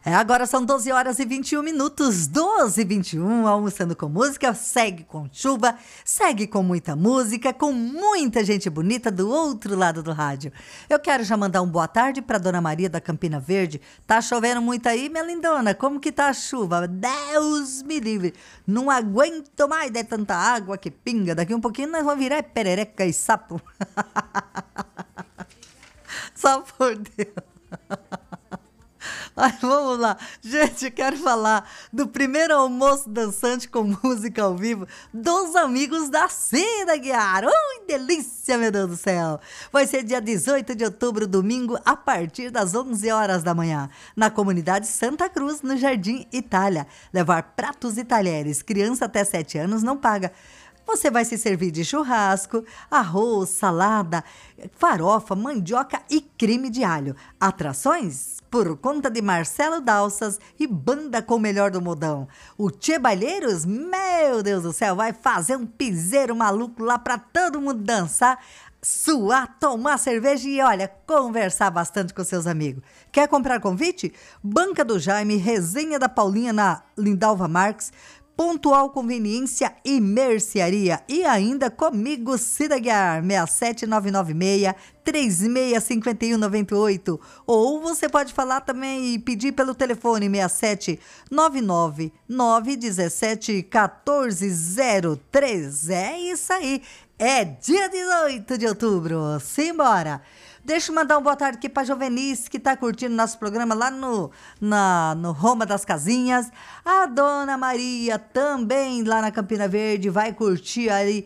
Agora são 12 horas e 21 minutos, 12 e 21, almoçando com música, segue com chuva, segue com muita música, com muita gente bonita do outro lado do rádio. Eu quero já mandar um boa tarde para Dona Maria da Campina Verde. Tá chovendo muito aí, minha lindona? Como que tá a chuva? Deus me livre, não aguento mais de tanta água que pinga. Daqui um pouquinho nós vamos virar perereca e sapo. Só por Deus. Mas vamos lá, gente, eu quero falar do primeiro almoço dançante com música ao vivo dos amigos da Cida Guiar. Ui, delícia, meu Deus do céu! Vai ser dia 18 de outubro, domingo, a partir das 11 horas da manhã, na comunidade Santa Cruz, no Jardim Itália. Levar pratos e talheres, criança até 7 anos não paga. Você vai se servir de churrasco, arroz, salada, farofa, mandioca e creme de alho. Atrações por conta de Marcelo Dalças e banda com o melhor do modão. O Tchê Baileiros, meu Deus do céu, vai fazer um piseiro maluco lá para todo mundo dançar, suar, tomar cerveja e, olha, conversar bastante com seus amigos. Quer comprar convite? Banca do Jaime, Resenha da Paulinha na Lindalva Marques, Pontual Conveniência e Mercearia. E ainda comigo, Cida Guiar, 67996-365198. Ou você pode falar também e pedir pelo telefone 67-99917-1403. É isso aí. É dia 18 de outubro. Simbora! Deixa eu mandar um boa tarde aqui para a Jovenice, que está curtindo nosso programa lá no Roma das Casinhas. A Dona Maria também lá na Campina Verde vai curtir ali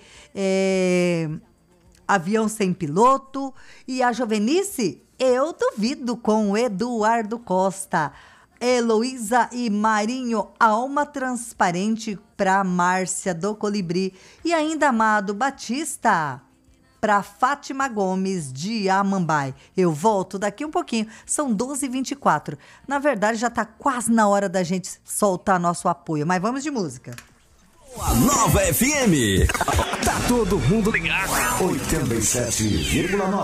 Avião Sem Piloto. E a Jovenice, eu duvido, com o Eduardo Costa. Heloísa e Marinho, Alma Transparente para Márcia do Colibri. E ainda Amado Batista para Fátima Gomes de Amambai. Eu volto daqui um pouquinho, são 12h24. Na verdade, já está quase na hora da gente soltar nosso apoio, mas vamos de música. A Nova FM. Tá todo mundo ligado. 87,9.